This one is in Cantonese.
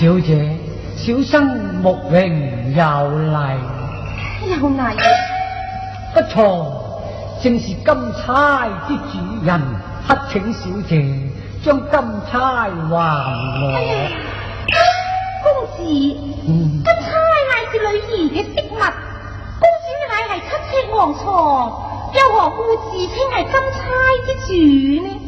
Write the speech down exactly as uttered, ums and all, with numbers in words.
小姐，小生慕榮有禮。 有禮。 不錯，正是金釵之主人，乞請小姐將金釵還我。 哎呀，公子， 嗯， 金釵乃是女兒嘅飾物，公子乃係七尺王床，又何故自稱係金釵之主呢？